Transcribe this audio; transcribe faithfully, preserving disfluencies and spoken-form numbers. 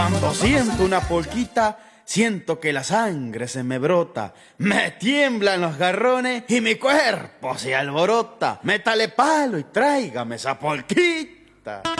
Cuando siento una polquita, siento que la sangre se me brota, me tiemblan los garrones y mi cuerpo se alborota. Métale palo y tráigame esa polquita.